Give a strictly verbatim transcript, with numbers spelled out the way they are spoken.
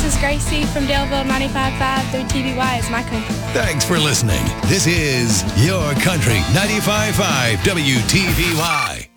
is Gracie from Daleville ninety-five point five through T V Y is my country. Thanks for listening. This is Your Country ninety-five point five W T V Y.